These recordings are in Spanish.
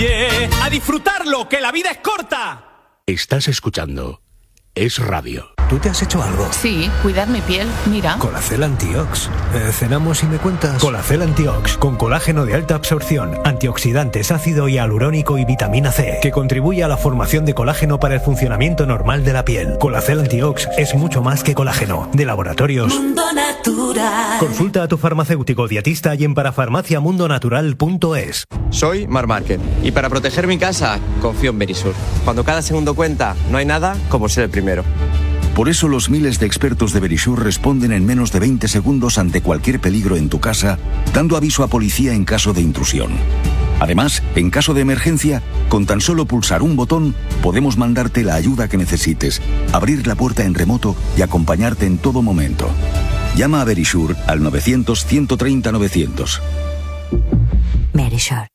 calle, a disfrutarlo, que la vida es corta. Estás escuchando Es Radio. ¿Tú te has hecho algo? Sí, cuidar mi piel, mira. Colacel Antiox. ¿Cenamos y me cuentas? Colacel Antiox, con colágeno de alta absorción, antioxidantes, ácido hialurónico y vitamina C, que contribuye a la formación de colágeno para el funcionamiento normal de la piel. Colacel Antiox es mucho más que colágeno. De Laboratorios Mundo Natural. Consulta a tu farmacéutico dietista y en parafarmaciamundonatural.es. Soy Marc Márquez y para proteger mi casa confío en Verisur. Cuando cada segundo cuenta, no hay nada como ser el primero. Por eso los miles de expertos de Verisur responden en menos de 20 segundos ante cualquier peligro en tu casa, dando aviso a policía en caso de intrusión. Además, en caso de emergencia, con tan solo pulsar un botón, podemos mandarte la ayuda que necesites, abrir la puerta en remoto y acompañarte en todo momento. Llama a Verisur al 900-130-900. Verisur.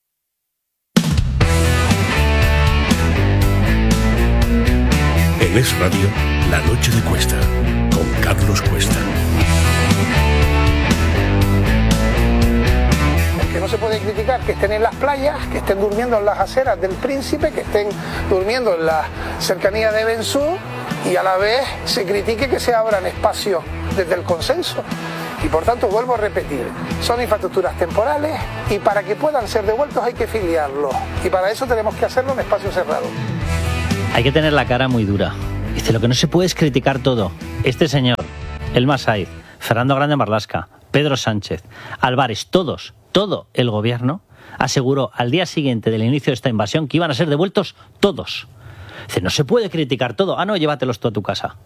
En Es Radio, La Noche de Cuesta, con Carlos Cuesta. Que no se puede criticar que estén en las playas, que estén durmiendo en las aceras del Príncipe, que estén durmiendo en la cercanía de Bensú, y a la vez se critique que se abran espacios desde el consenso. Y por tanto, vuelvo a repetir, son infraestructuras temporales y para que puedan ser devueltos hay que filiarlos. Y para eso tenemos que hacerlo en espacio cerrado. Hay que tener la cara muy dura. Dice, lo que no se puede es criticar todo. Este señor, Elmas Saiz, Fernando Grande Marlaska, Pedro Sánchez, Álvarez, todos, todo el gobierno aseguró al día siguiente del inicio de esta invasión que iban a ser devueltos todos. Dice, no se puede criticar todo. Ah, no, llévatelos tú a tu casa.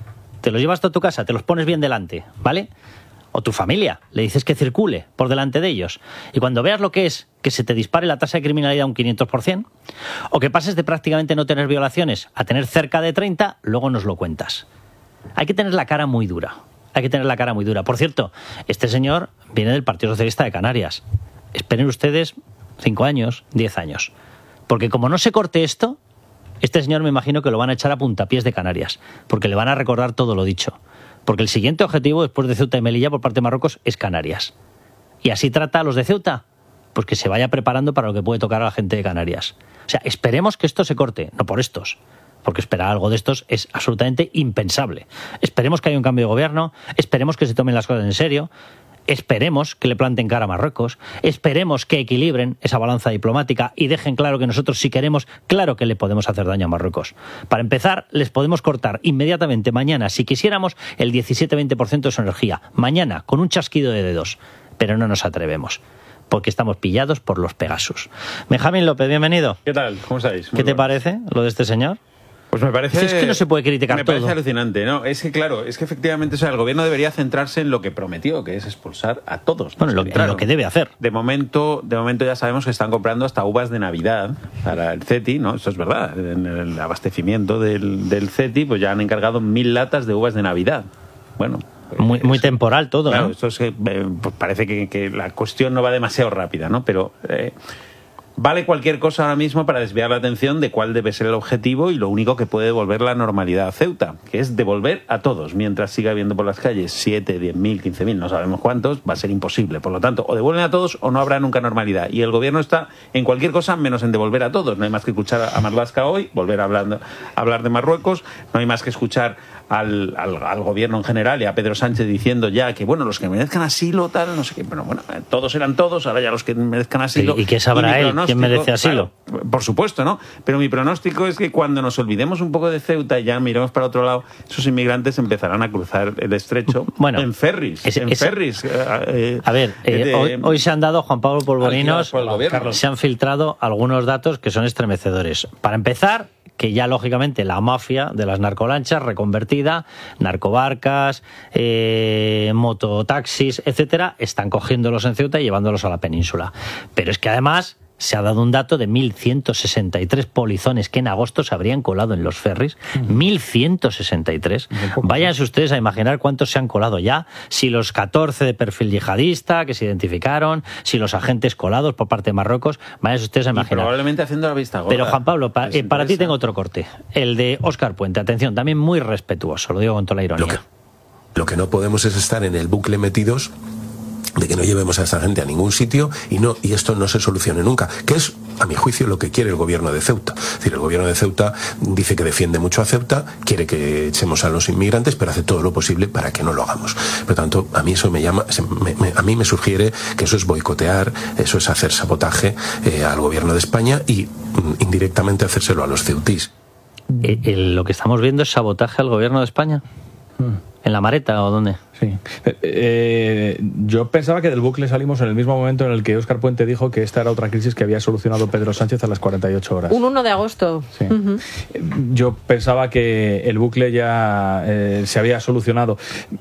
Te los llevas tú a tu casa, te los pones bien delante, ¿vale? O tu familia, le dices que circule por delante de ellos. Y cuando veas lo que es que se te dispare la tasa de criminalidad un 500%, o que pases de prácticamente no tener violaciones a tener cerca de 30, luego nos lo cuentas. Hay que tener la cara muy dura. Hay que tener la cara muy dura. Por cierto, este señor viene del Partido Socialista de Canarias. Esperen ustedes 5 años, 10 años. Porque como no se corte esto, este señor me imagino que lo van a echar a puntapiés de Canarias, porque le van a recordar todo lo dicho. Porque el siguiente objetivo, después de Ceuta y Melilla, por parte de Marruecos, es Canarias. Y así trata a los de Ceuta, pues que se vaya preparando para lo que puede tocar a la gente de Canarias. O sea, esperemos que esto se corte, no por estos, porque esperar algo de estos es absolutamente impensable. Esperemos que haya un cambio de gobierno, esperemos que se tomen las cosas en serio, esperemos que le planten cara a Marruecos, esperemos que equilibren esa balanza diplomática y dejen claro que nosotros, si queremos, claro que le podemos hacer daño a Marruecos. Para empezar, les podemos cortar inmediatamente mañana, si quisiéramos, el 17-20% de su energía. Mañana, con un chasquido de dedos. Pero no nos atrevemos, porque estamos pillados por los Pegasus. Benjamín López, bienvenido. ¿Qué tal? ¿Cómo estáis? ¿Qué te parece lo de este señor? Pues me parece... Es que no se puede criticar todo. Me parece alucinante, ¿no? Es que, claro, es que efectivamente, o sea, el gobierno debería centrarse en lo que prometió, que es expulsar a todos. Bueno, lo que debe hacer. De momento ya sabemos que están comprando hasta uvas de Navidad para el CETI, ¿no? Eso es verdad. En el abastecimiento del CETI, pues ya han encargado 1.000 latas de uvas de Navidad. Bueno... Muy temporal todo, claro, ¿no? Esto es que pues parece que la cuestión no va demasiado rápida, ¿no? Pero... vale cualquier cosa ahora mismo para desviar la atención de cuál debe ser el objetivo y lo único que puede devolver la normalidad a Ceuta, que es devolver a todos. Mientras siga habiendo por las calles 7, 10.000, 15.000, no sabemos cuántos, va a ser imposible. Por lo tanto, o devuelven a todos o no habrá nunca normalidad. Y el gobierno está en cualquier cosa menos en devolver a todos. No hay más que escuchar a Marlaska hoy, volver a hablar de Marruecos, no hay más que escuchar al gobierno en general y a Pedro Sánchez diciendo ya que, bueno, los que merezcan asilo, tal, no sé qué, pero bueno, todos eran todos, ahora ya los que merezcan asilo. ¿Y qué sabrá él? ¿Quién merece asilo? Claro, por supuesto, ¿no? Pero mi pronóstico es que cuando nos olvidemos un poco de Ceuta y ya miremos para otro lado, esos inmigrantes empezarán a cruzar el estrecho en ferries. A ver, hoy se han dado, Juan Pablo Polvorinos, se han filtrado algunos datos que son estremecedores. Para empezar, que ya lógicamente la mafia de las narcolanchas reconvertida, narcobarcas, mototaxis, etcétera, están cogiéndolos en Ceuta y llevándolos a la península. Pero es que además se ha dado un dato de 1.163 polizones que en agosto se habrían colado en los ferries. 1.163. Váyanse ustedes a imaginar cuántos se han colado ya. Si los 14 de perfil yihadista que se identificaron, si los agentes colados por parte de Marruecos, váyanse ustedes a imaginar. Y probablemente haciendo la vista gorda. Pero Juan Pablo, para ti tengo otro corte. El de Óscar Puente. Atención, también muy respetuoso, lo digo con toda la ironía. Lo que no podemos es estar en el bucle metidos de que no llevemos a esta gente a ningún sitio y esto no se solucione nunca, que es, a mi juicio, lo que quiere el gobierno de Ceuta. Es decir, el gobierno de Ceuta dice que defiende mucho a Ceuta, quiere que echemos a los inmigrantes, pero hace todo lo posible para que no lo hagamos. Por lo tanto, a mí eso a mí me sugiere que eso es boicotear, eso es hacer sabotaje al gobierno de España y indirectamente hacérselo a los ceutís. ¿Lo que estamos viendo es sabotaje al gobierno de España? ¿En la Mareta o dónde? Sí. Yo pensaba que del bucle salimos en el mismo momento en el que Óscar Puente dijo que esta era otra crisis que había solucionado Pedro Sánchez a las 48 horas. Un 1 de agosto. Sí. Yo pensaba que el bucle ya se había solucionado.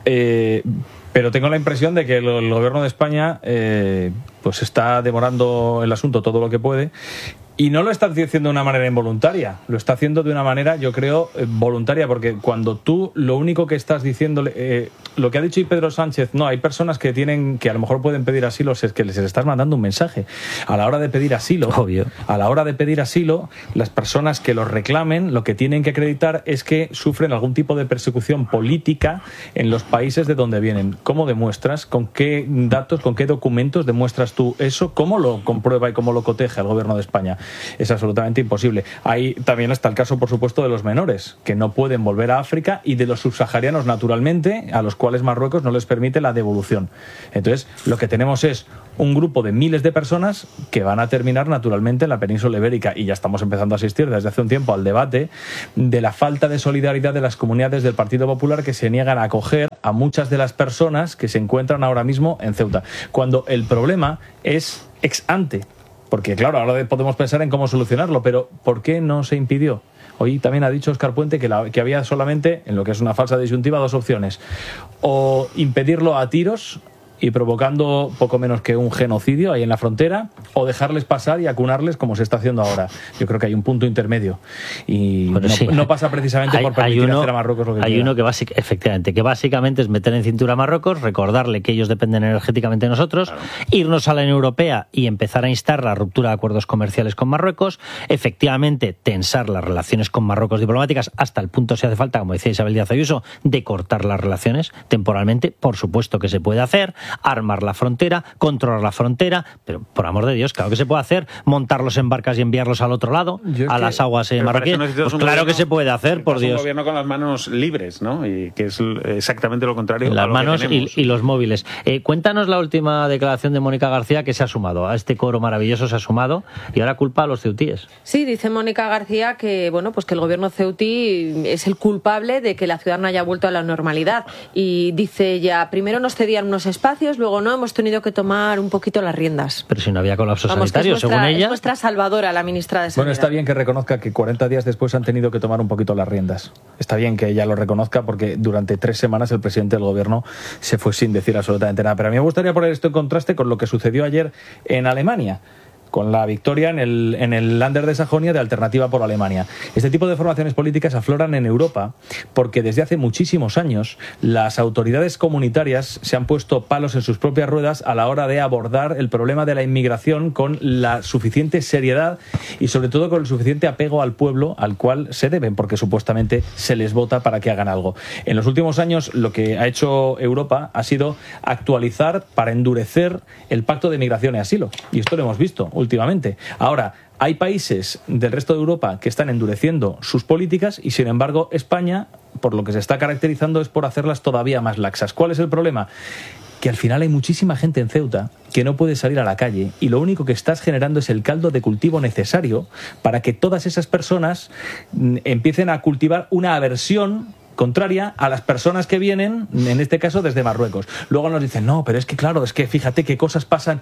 Pero tengo la impresión de que el gobierno de España pues está demorando el asunto todo lo que puede. Y no lo está haciendo de una manera involuntaria, lo está haciendo de una manera, yo creo, voluntaria, porque cuando tú lo único que estás diciéndole, lo que ha dicho Pedro Sánchez, no, hay personas que a lo mejor pueden pedir asilo, es que les estás mandando un mensaje. A la hora de pedir asilo, obvio. A la hora de pedir asilo, las personas que los reclamen, lo que tienen que acreditar es que sufren algún tipo de persecución política en los países de donde vienen. ¿Cómo demuestras? ¿Con qué datos, con qué documentos demuestras tú eso? ¿Cómo lo comprueba y cómo lo coteja el gobierno de España? Es absolutamente imposible. Ahí también está el caso, por supuesto, de los menores, que no pueden volver a África, y de los subsaharianos, naturalmente, a los cuales Marruecos no les permite la devolución. Entonces, lo que tenemos es un grupo de miles de personas que van a terminar, naturalmente, en la península ibérica, y ya estamos empezando a asistir desde hace un tiempo al debate de la falta de solidaridad de las comunidades del Partido Popular, que se niegan a acoger a muchas de las personas que se encuentran ahora mismo en Ceuta, cuando el problema es ex ante. Porque, claro, ahora podemos pensar en cómo solucionarlo, pero ¿por qué no se impidió? Hoy también ha dicho Óscar Puente que había solamente, en lo que es una falsa disyuntiva, dos opciones. O impedirlo a tiros y provocando poco menos que un genocidio ahí en la frontera, o dejarles pasar y acunarles como se está haciendo ahora. Yo creo que hay un punto intermedio y no pasa precisamente por permitir hacer a Marruecos lo que quiera. Hay uno que efectivamente, que básicamente es meter en cintura a Marruecos, recordarle que ellos dependen energéticamente de nosotros, claro, irnos a la Unión Europea y empezar a instar la ruptura de acuerdos comerciales con Marruecos, efectivamente tensar las relaciones con Marruecos diplomáticas hasta el punto, si hace falta, como decía Isabel Díaz Ayuso, de cortar las relaciones temporalmente. Por supuesto que se puede hacer, armar la frontera, controlar la frontera, pero por amor de Dios, claro que se puede hacer, montarlos en barcas y enviarlos al otro lado, a las aguas marroquíes. Pues claro que se puede hacer, por Dios. Un gobierno con las manos libres, ¿no? Y que es exactamente lo contrario. Las a lo manos que tenemos. y los móviles. Cuéntanos la última declaración de Mónica García, que se ha sumado a este coro maravilloso, se ha sumado y ahora culpa a los ceutíes. Sí, dice Mónica García que pues que el gobierno ceutí es el culpable de que la ciudad no haya vuelto a la normalidad, y dice ella, primero nos cedían unos espacios, luego no, hemos tenido que tomar un poquito las riendas. Pero si no había colapso sanitario, según ella. Es nuestra salvadora, la ministra de Sanidad. Bueno, está bien que reconozca que 40 días después han tenido que tomar un poquito las riendas. Está bien que ella lo reconozca, porque durante 3 semanas el presidente del gobierno se fue sin decir absolutamente nada. Pero a mí me gustaría poner esto en contraste con lo que sucedió ayer en Alemania, con la victoria en el Länder de Sajonia de Alternativa por Alemania. Este tipo de formaciones políticas afloran en Europa porque desde hace muchísimos años las autoridades comunitarias se han puesto palos en sus propias ruedas a la hora de abordar el problema de la inmigración con la suficiente seriedad y sobre todo con el suficiente apego al pueblo al cual se deben, porque supuestamente se les vota para que hagan algo. En los últimos años lo que ha hecho Europa ha sido actualizar para endurecer el Pacto de Migración y Asilo, y esto lo hemos visto últimamente. Ahora, hay países del resto de Europa que están endureciendo sus políticas y, sin embargo, España, por lo que se está caracterizando, es por hacerlas todavía más laxas. ¿Cuál es el problema? Que al final hay muchísima gente en Ceuta que no puede salir a la calle, y lo único que estás generando es el caldo de cultivo necesario para que todas esas personas empiecen a cultivar una aversión contraria a las personas que vienen, en este caso desde Marruecos. Luego nos dicen, no, pero es que claro, es que fíjate qué cosas pasan,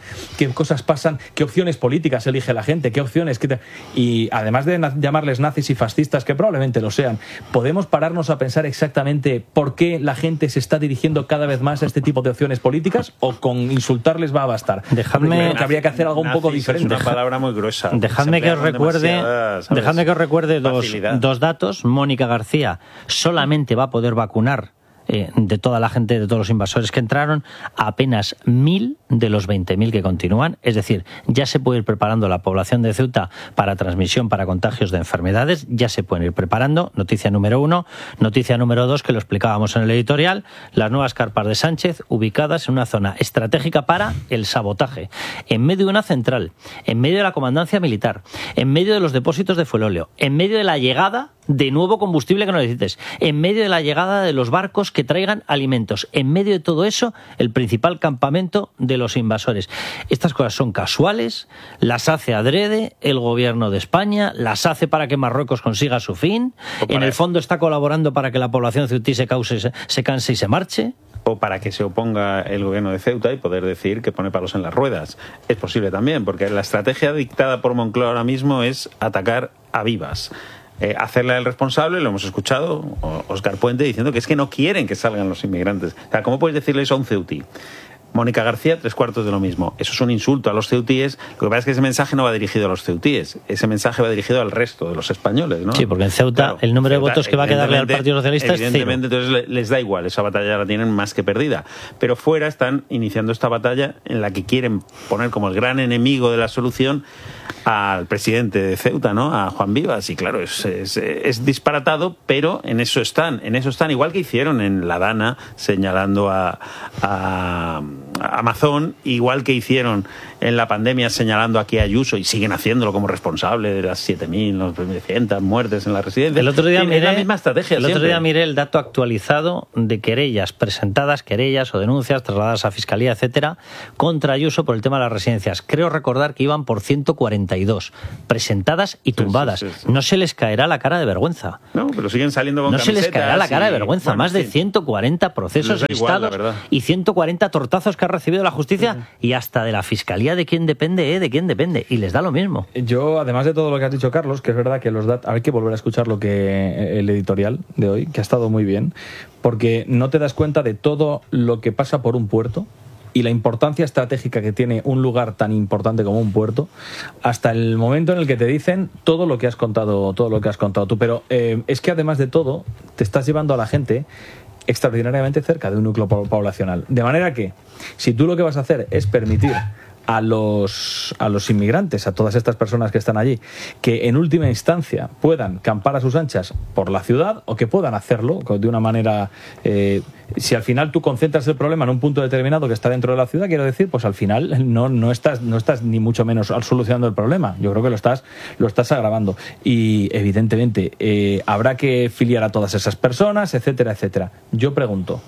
qué opciones políticas elige la gente, qué opciones... Y además de llamarles nazis y fascistas, que probablemente lo sean, podemos pararnos a pensar exactamente por qué la gente se está dirigiendo cada vez más a este tipo de opciones políticas, o con insultarles va a bastar. Dejadme, que habría que hacer algo un poco diferente. Es una palabra muy gruesa. Dejadme que os recuerde dos datos. Mónica García solamente va a poder vacunar de toda la gente, de todos los invasores que entraron, apenas 1.000 de los 20.000 que continúan. Es decir, ya se puede ir preparando la población de Ceuta para transmisión, para contagios de enfermedades, ya se pueden ir preparando. Noticia número 1. Noticia número 2, que lo explicábamos en el editorial, las nuevas carpas de Sánchez ubicadas en una zona estratégica para el sabotaje, en medio de una central, en medio de la comandancia militar, en medio de los depósitos de fuelóleo, en medio de la llegada de nuevo combustible que no necesites, en medio de la llegada de los barcos que traigan alimentos, en medio de todo eso, el principal campamento de los invasores. Estas cosas son casuales, las hace adrede el gobierno de España, las hace para que Marruecos consiga su fin, en el fondo está colaborando para que la población ceutí se canse y se marche. O para que se oponga el gobierno de Ceuta y poder decir que pone palos en las ruedas. Es posible también, porque la estrategia dictada por Moncloa ahora mismo es atacar a vivas. Hacerle al responsable, lo hemos escuchado, Óscar Puente, diciendo que es que no quieren que salgan los inmigrantes. O sea, ¿cómo puedes decirle eso a un ceutí? Mónica García, 3/4 de lo mismo. Eso es un insulto a los ceutíes. Lo que pasa es que ese mensaje no va dirigido a los ceutíes. Ese mensaje va dirigido al resto de los españoles, ¿no? Sí, porque en Ceuta, claro, el número de votos que va a quedarle al Partido Socialista es cero. Evidentemente, entonces les da igual. Esa batalla la tienen más que perdida. Pero fuera están iniciando esta batalla en la que quieren poner como el gran enemigo de la solución al presidente de Ceuta, ¿no? A Juan Vivas. Y claro, es disparatado, pero en eso están, igual que hicieron en La Dana, señalando a Amazon, igual que hicieron en la pandemia señalando aquí a Ayuso, y siguen haciéndolo como responsable de las 7.900 muertes en la residencia. El otro día miré, la misma estrategia. El otro día miré el dato actualizado de querellas presentadas, querellas o denuncias trasladadas a Fiscalía, etcétera, contra Ayuso por el tema de las residencias. Creo recordar que iban por 142 presentadas y tumbadas. Sí. No se les caerá la cara de vergüenza. No, pero siguen saliendo con camisetas. No se les caerá la cara de vergüenza. Bueno, más de 140 procesos listados y 140 tortazos que ha recibido la justicia y hasta de la Fiscalía. ¿De quién depende? ¿De quién depende? Y les da lo mismo. Yo, además de todo lo que has dicho, Carlos, que es verdad que los datos... Hay que volver a escuchar el editorial de hoy, que ha estado muy bien, porque no te das cuenta de todo lo que pasa por un puerto y la importancia estratégica que tiene un lugar tan importante como un puerto, hasta el momento en el que te dicen todo lo que has contado tú. Pero es que además de todo, te estás llevando a la gente extraordinariamente cerca de un núcleo poblacional. De manera que, si tú lo que vas a hacer es permitir a los inmigrantes, a todas estas personas que están allí, que en última instancia puedan campar a sus anchas por la ciudad, o que puedan hacerlo de una manera... si al final tú concentras el problema en un punto determinado que está dentro de la ciudad, quiero decir, pues al final no estás ni mucho menos solucionando el problema. Yo creo que lo estás agravando. Y evidentemente habrá que filiar a todas esas personas, etcétera, etcétera. Yo pregunto,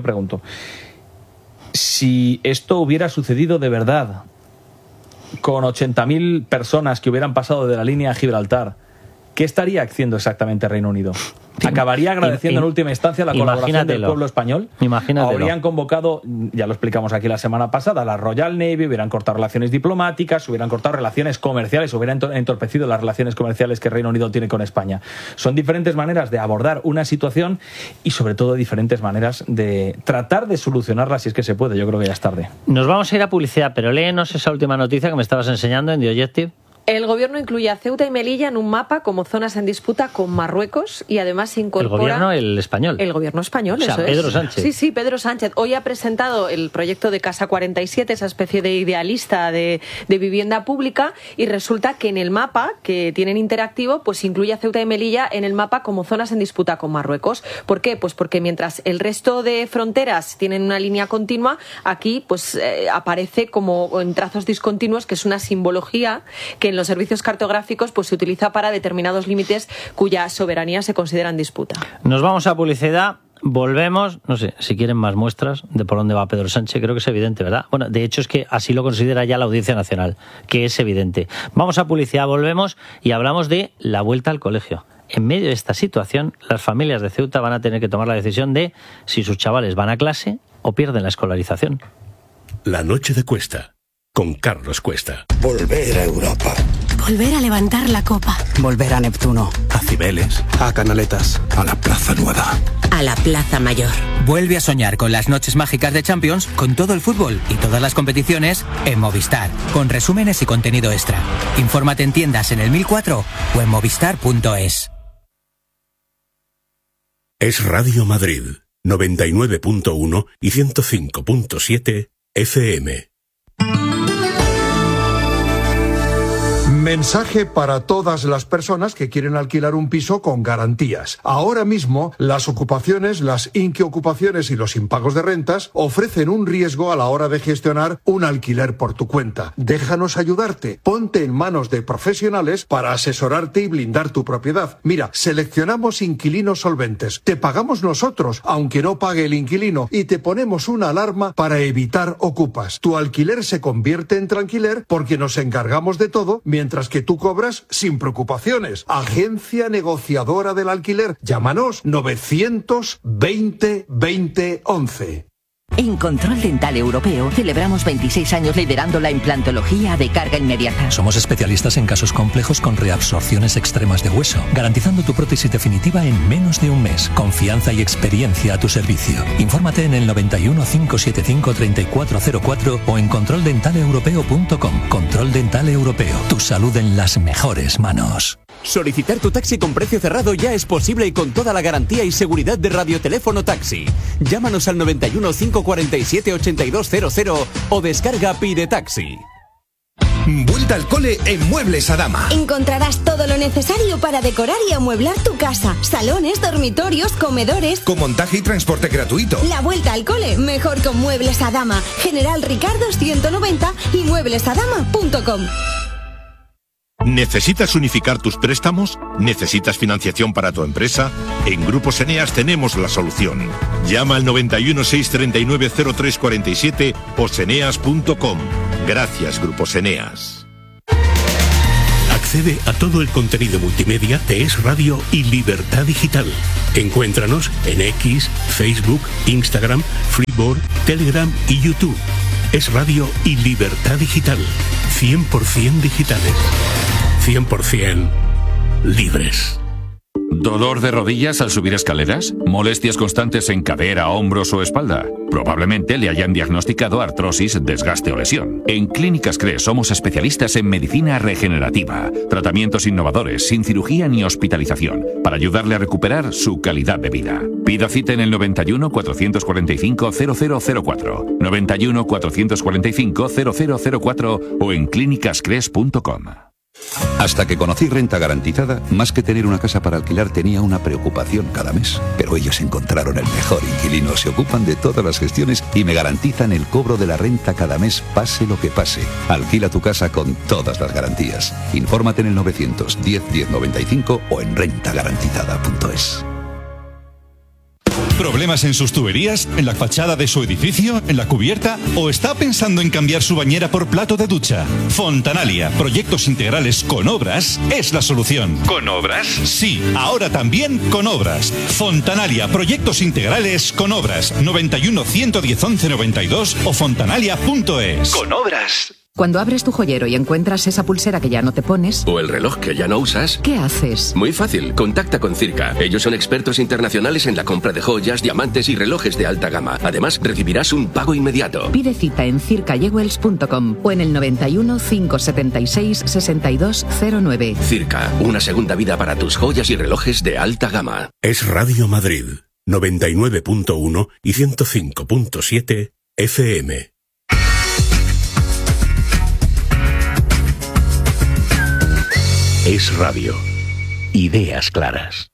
si esto hubiera sucedido de verdad, con 80.000 personas que hubieran pasado de la línea a Gibraltar, ¿qué estaría haciendo exactamente Reino Unido? ¿Acabaría agradeciendo en última instancia la colaboración del pueblo español? Habrían convocado, ya lo explicamos aquí la semana pasada, la Royal Navy, hubieran cortado relaciones diplomáticas, hubieran cortado relaciones comerciales, hubieran entorpecido las relaciones comerciales que Reino Unido tiene con España. Son diferentes maneras de abordar una situación y sobre todo diferentes maneras de tratar de solucionarla si es que se puede. Yo creo que ya es tarde. Nos vamos a ir a publicidad, pero léenos esa última noticia que me estabas enseñando en The Objective. El gobierno incluye a Ceuta y Melilla en un mapa como zonas en disputa con Marruecos y además se incorpora... ¿El gobierno el español? El gobierno español, o sea, eso Pedro es. Sánchez. Sí, Pedro Sánchez. Hoy ha presentado el proyecto de Casa 47, esa especie de idealista de vivienda pública, y resulta que en el mapa que tienen interactivo, pues incluye a Ceuta y Melilla en el mapa como zonas en disputa con Marruecos. ¿Por qué? Pues porque mientras el resto de fronteras tienen una línea continua, aquí pues aparece como en trazos discontinuos, que es una simbología que en los servicios cartográficos pues se utiliza para determinados límites cuya soberanía se considera en disputa. Nos vamos a publicidad, volvemos, no sé, si quieren más muestras de por dónde va Pedro Sánchez, creo que es evidente, ¿verdad? Bueno, de hecho es que así lo considera ya la Audiencia Nacional, que es evidente. Vamos a publicidad, volvemos y hablamos de la vuelta al colegio. En medio de esta situación, las familias de Ceuta van a tener que tomar la decisión de si sus chavales van a clase o pierden la escolarización. La noche de Cuesta, con Carlos Cuesta. Volver a Europa. Volver a levantar la copa. Volver a Neptuno. A Cibeles. A Canaletas. A la Plaza Nueva. A la Plaza Mayor. Vuelve a soñar con las noches mágicas de Champions, con todo el fútbol y todas las competiciones en Movistar, con resúmenes y contenido extra. Infórmate en tiendas en el 1004 o en movistar.es. Es Radio Madrid. 99.1 y 105.7 FM. Mensaje para todas las personas que quieren alquilar un piso con garantías. Ahora mismo, las ocupaciones, las inquiocupaciones y los impagos de rentas ofrecen un riesgo a la hora de gestionar un alquiler por tu cuenta. Déjanos ayudarte. Ponte en manos de profesionales para asesorarte y blindar tu propiedad. Mira, seleccionamos inquilinos solventes. Te pagamos nosotros, aunque no pague el inquilino, y te ponemos una alarma para evitar ocupas. Tu alquiler se convierte en tranquiler porque nos encargamos de todo, mientras que tú cobras sin preocupaciones. Agencia negociadora del alquiler. Llámanos 920 20 11. En Control Dental Europeo celebramos 26 años liderando la implantología de carga inmediata. Somos especialistas en casos complejos con reabsorciones extremas de hueso, garantizando tu prótesis definitiva en menos de un mes. Confianza y experiencia a tu servicio. Infórmate en el 91 575 3404 o en controldentaleuropeo.com. Control Dental Europeo. Tu salud en las mejores manos. Solicitar tu taxi con precio cerrado ya es posible y con toda la garantía y seguridad de Radioteléfono Taxi. Llámanos al 91 547 8200 o descarga Pide Taxi. Vuelta al cole en Muebles Adama. Encontrarás todo lo necesario para decorar y amueblar tu casa. Salones, dormitorios, comedores. Con montaje y transporte gratuito. La vuelta al cole, mejor con Muebles Adama. General Ricardo 190 y mueblesadama.com. ¿Necesitas unificar tus préstamos? ¿Necesitas financiación para tu empresa? En Grupos Eneas tenemos la solución. Llama al 91 639 0347 o seneas.com. Gracias, Grupos Eneas. Accede a todo el contenido multimedia de Es Radio y Libertad Digital. Encuéntranos en X, Facebook, Instagram, Freeboard, Telegram y YouTube. Es Radio y Libertad Digital. 100% digitales. 100% libres. ¿Dolor de rodillas al subir escaleras? ¿Molestias constantes en cadera, hombros o espalda? Probablemente le hayan diagnosticado artrosis, desgaste o lesión. En Clínicas CRE somos especialistas en medicina regenerativa, tratamientos innovadores, sin cirugía ni hospitalización, para ayudarle a recuperar su calidad de vida. Pida cita en el 91 445 0004, 91 445 0004 o en clínicascres.com. Hasta que conocí Renta Garantizada, más que tener una casa para alquilar tenía una preocupación cada mes. Pero ellos encontraron el mejor inquilino, se ocupan de todas las gestiones y me garantizan el cobro de la renta cada mes, pase lo que pase. Alquila tu casa con todas las garantías. Infórmate en el 910 1095 o en rentagarantizada.es. ¿Problemas en sus tuberías? ¿En la fachada de su edificio? ¿En la cubierta? ¿O está pensando en cambiar su bañera por plato de ducha? Fontanalia, proyectos integrales con obras, es la solución. ¿Con obras? Sí, ahora también con obras. Fontanalia, proyectos integrales con obras. 91 110 11 92 o fontanalia.es. Con obras. Cuando abres tu joyero y encuentras esa pulsera que ya no te pones... O el reloj que ya no usas... ¿Qué haces? Muy fácil, contacta con Circa. Ellos son expertos internacionales en la compra de joyas, diamantes y relojes de alta gama. Además, recibirás un pago inmediato. Pide cita en circajewels.com o en el 91 576 6209. Circa, una segunda vida para tus joyas y relojes de alta gama. Es Radio Madrid, 99.1 y 105.7 FM. Es Radio. Ideas claras.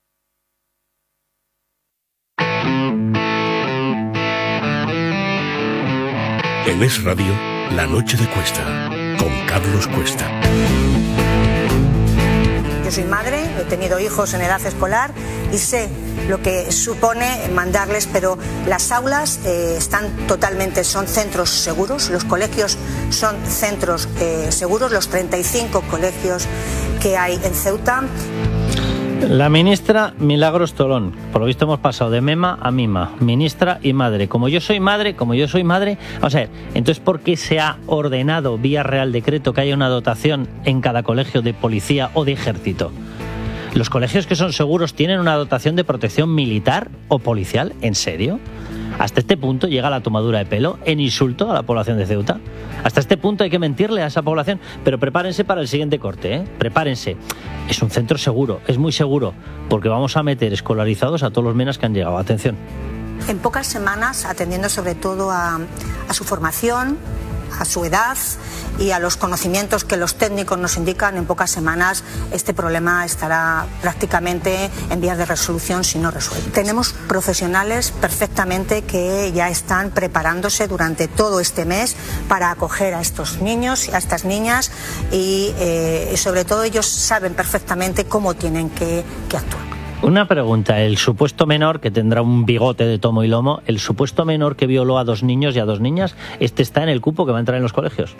En Es Radio, La Noche de Cuesta, con Carlos Cuesta. Yo soy madre, he tenido hijos en edad escolar y sé lo que supone mandarles, pero las aulas son centros seguros, los colegios son centros seguros, los 35 colegios que hay en Ceuta. La ministra Milagros Tolón, por lo visto hemos pasado de mema a mima, ministra y madre. Como yo soy madre, vamos a ver, entonces ¿por qué se ha ordenado vía Real Decreto que haya una dotación en cada colegio de policía o de ejército? ¿Los colegios que son seguros tienen una dotación de protección militar o policial? ¿En serio? Hasta este punto llega la tomadura de pelo en insulto a la población de Ceuta. Hasta este punto hay que mentirle a esa población. Pero prepárense para el siguiente corte, ¿eh? Prepárense. Es un centro seguro, es muy seguro, porque vamos a meter escolarizados a todos los menas que han llegado. Atención. en pocas semanas, atendiendo sobre todo a su formación, a su edad y a los conocimientos que los técnicos nos indican, en pocas semanas este problema estará prácticamente en vías de resolución, si no resuelto. Tenemos profesionales perfectamente que ya están preparándose durante todo este mes para acoger a estos niños y a estas niñas y sobre todo ellos saben perfectamente cómo tienen que actuar. Una pregunta, el supuesto menor que tendrá un bigote de tomo y lomo, el supuesto menor que violó a 2 niños y a 2 niñas, ¿este está en el cupo que va a entrar en los colegios?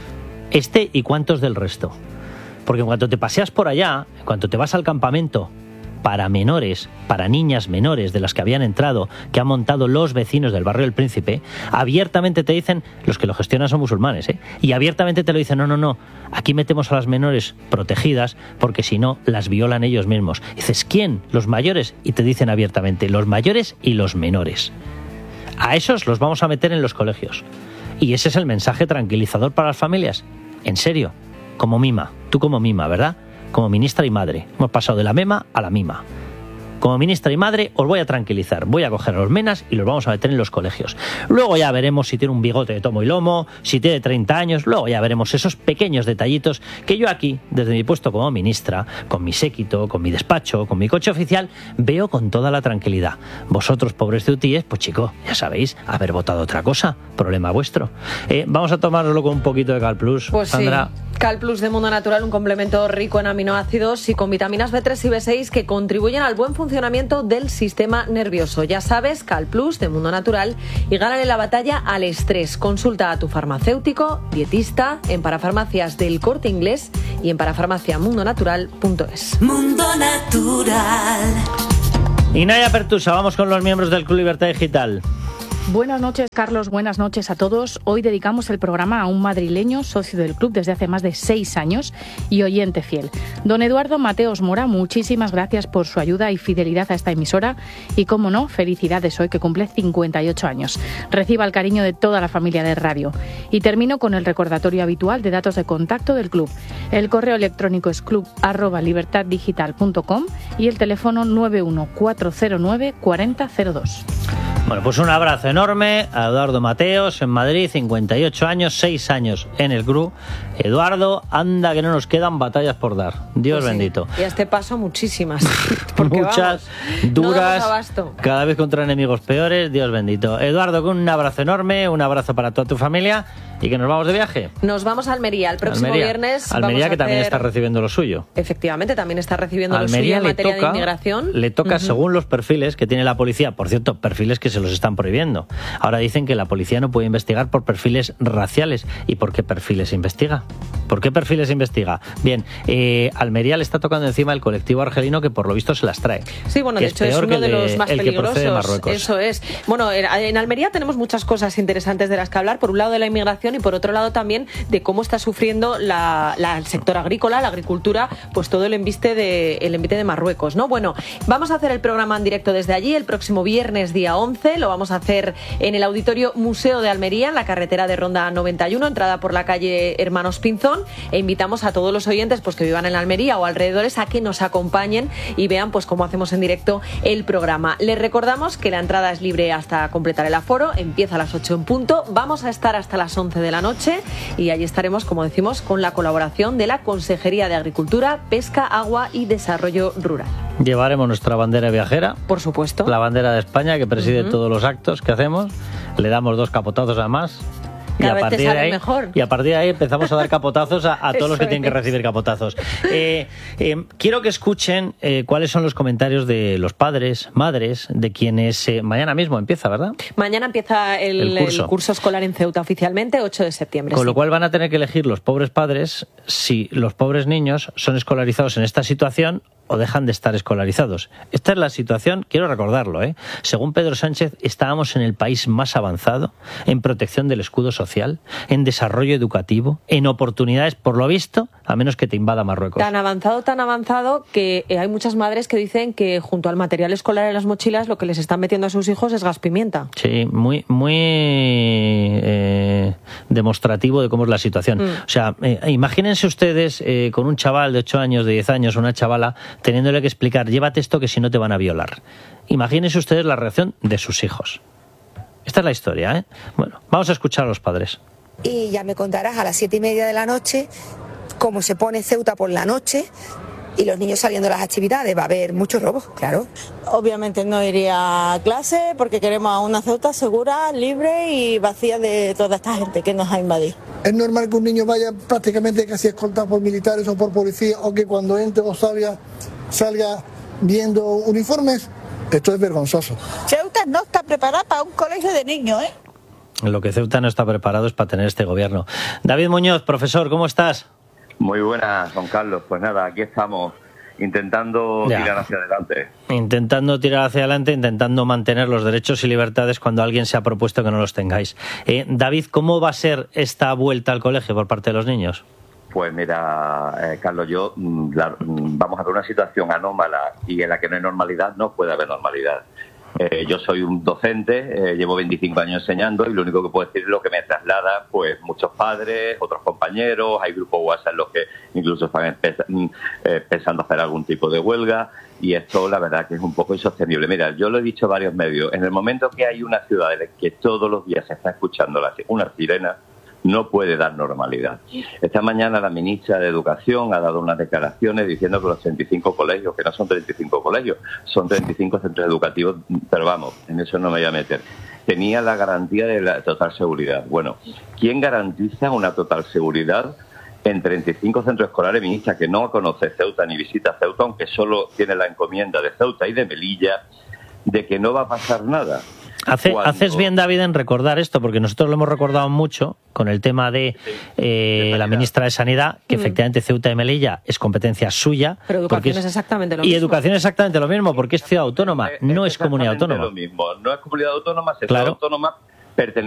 ¿Este y cuántos del resto? Porque en cuanto te paseas por allá, en cuanto te vas al campamento para menores, para niñas menores de las que habían entrado, que han montado los vecinos del barrio del Príncipe, abiertamente te dicen, los que lo gestionan son musulmanes, y abiertamente te lo dicen, no, aquí metemos a las menores protegidas porque si no las violan ellos mismos. Y dices, ¿quién? Los mayores. Y te dicen abiertamente, los mayores y los menores. A esos los vamos a meter en los colegios. Y ese es el mensaje tranquilizador para las familias. En serio, como mima, tú como mima, ¿verdad? Como ministra y madre. Hemos pasado de la mema a la mima. Como ministra y madre os voy a tranquilizar, voy a coger a los menas y los vamos a meter en los colegios. Luego ya veremos si tiene un bigote de tomo y lomo, si tiene 30 años, luego ya veremos esos pequeños detallitos que yo aquí, desde mi puesto como ministra, con mi séquito, con mi despacho, con mi coche oficial, veo con toda la tranquilidad. Vosotros, pobres ceutíes, pues chico, ya sabéis, haber votado otra cosa, problema vuestro. Vamos a tomárnoslo con un poquito de Cal Plus, pues Sandra. Sí. Cal Plus de Mundo Natural, un complemento rico en aminoácidos y con vitaminas B3 y B6 que contribuyen al buen funcionamiento del sistema nervioso. Ya sabes, Cal Plus de Mundo Natural y gánale la batalla al estrés. Consulta a tu farmacéutico, dietista, en parafarmacias del Corte Inglés y en parafarmaciamundonatural.es. Mundo Natural. Y Naya Pertusa, vamos con los miembros del Club Libertad Digital. Buenas noches, Carlos. Buenas noches a todos. Hoy dedicamos el programa a un madrileño, socio del club desde hace más de 6 años y oyente fiel. Don Eduardo Mateos Mora, muchísimas gracias por su ayuda y fidelidad a esta emisora. Y, cómo no, felicidades hoy que cumple 58 años. Reciba el cariño de toda la familia de radio. Y termino con el recordatorio habitual de datos de contacto del club. El correo electrónico es club@libertaddigital.com y el teléfono 914094002. Bueno, pues un abrazo enorme a Eduardo Mateos en Madrid, 58 años, 6 años en el club. Eduardo, anda que no nos quedan batallas por dar. Dios pues bendito. Sí. Y a este paso muchísimas. Muchas, vamos, duras, no cada vez contra enemigos peores. Dios bendito. Eduardo, con un abrazo enorme, un abrazo para toda tu familia y que nos vamos de viaje. Nos vamos a Almería el próximo viernes. Almería que también está recibiendo lo suyo. Efectivamente, también está recibiendo lo suyo en materia de inmigración. Le toca, según los perfiles que tiene la policía, por cierto, perfiles que se los están prohibiendo. Ahora dicen que la policía no puede investigar por perfiles raciales. ¿Y por qué perfiles investiga? ¿Por qué perfiles investiga? Bien, Almería le está tocando encima el colectivo argelino que por lo visto se las trae. Sí, bueno, de hecho es uno de los más peligrosos. Eso es. Bueno, en Almería tenemos muchas cosas interesantes de las que hablar. Por un lado de la inmigración y por otro lado también de cómo está sufriendo el sector agrícola, la agricultura, pues todo el envite de Marruecos, ¿no? Bueno, vamos a hacer el programa en directo desde allí el próximo viernes día 11. Lo vamos a hacer en el Auditorio Museo de Almería, en la carretera de Ronda 91, entrada por la calle Hermanos Pinzón, e invitamos a todos los oyentes pues que vivan en Almería o alrededores a que nos acompañen y vean pues cómo hacemos en directo el programa. Les recordamos que la entrada es libre hasta completar el aforo, empieza a las 8 en punto, vamos a estar hasta las 11 de la noche y allí estaremos, como decimos, con la colaboración de la Consejería de Agricultura, Pesca, Agua y Desarrollo Rural. Llevaremos nuestra bandera viajera. Por supuesto. La bandera de España que preside todos los actos que hacemos. Le damos 2 capotazos además. Cada vez te sale mejor. Y a partir de ahí empezamos a dar capotazos a todos los que tienen que recibir capotazos. Quiero que escuchen cuáles son los comentarios de los padres, madres, de quienes mañana mismo empieza, ¿verdad? Mañana empieza el curso escolar en Ceuta oficialmente, 8 de septiembre. Con lo cual van a tener que elegir los pobres padres si los pobres niños son escolarizados en esta situación o dejan de estar escolarizados. Esta es la situación, quiero recordarlo, según Pedro Sánchez, estábamos en el país más avanzado en protección del escudo social, en desarrollo educativo, en oportunidades, por lo visto, a menos que te invada Marruecos. Tan avanzado que hay muchas madres que dicen que junto al material escolar en las mochilas lo que les están metiendo a sus hijos es gas pimienta. Sí, muy demostrativo de cómo es la situación. O sea, imagínense ustedes con un chaval de 8 años, de 10 años, una chavala teniéndole que explicar, llévate esto que si no te van a violar. Imagínense ustedes la reacción de sus hijos. Esta es la historia, ¿eh? Bueno, vamos a escuchar a los padres. Y ya me contarás a las 7:30 de la noche cómo se pone Ceuta por la noche y los niños saliendo a las actividades. Va a haber muchos robos, claro. Obviamente no iría a clase porque queremos a una Ceuta segura, libre y vacía de toda esta gente que nos ha invadido. Es normal que un niño vaya prácticamente casi escoltado por militares o por policía, o que cuando entre o salga viendo uniformes. Esto es vergonzoso. Ceuta no está preparada para un colegio de niños, ¿eh? Lo que Ceuta no está preparado es para tener este gobierno. David Muñoz, profesor, ¿cómo estás? Muy buenas, don Carlos. Pues nada, aquí estamos intentando tirar hacia adelante. Intentando tirar hacia adelante, intentando mantener los derechos y libertades cuando alguien se ha propuesto que no los tengáis. David, ¿cómo va a ser esta vuelta al colegio por parte de los niños? Pues mira, Carlos, vamos a ver una situación anómala y en la que no hay normalidad, no puede haber normalidad. Yo soy un docente, llevo 25 años enseñando y lo único que puedo decir es lo que me traslada pues muchos padres, otros compañeros, hay grupos WhatsApp en los que incluso están pensando hacer algún tipo de huelga y esto la verdad que es un poco insostenible. Mira, yo lo he dicho a varios medios, en el momento que hay una ciudad en la que todos los días se está escuchando una sirena, no puede dar normalidad. Esta mañana la ministra de Educación ha dado unas declaraciones diciendo que los 35 colegios, que no son 35 colegios, son 35 centros educativos, pero vamos, en eso no me voy a meter. Tenía la garantía de la total seguridad. Bueno, ¿quién garantiza una total seguridad en 35 centros escolares, ministra, que no conoce Ceuta ni visita Ceuta, aunque solo tiene la encomienda de Ceuta y de Melilla, de que no va a pasar nada? Haces bien, David, en recordar esto, porque nosotros lo hemos recordado mucho con el tema de la ministra de Sanidad, que efectivamente Ceuta y Melilla es competencia suya. Pero educación es exactamente lo mismo. Y educación es exactamente lo mismo, porque es ciudad autónoma, no es comunidad autónoma. Lo mismo. No es comunidad autónoma, es claro. ciudad autónoma, pertenece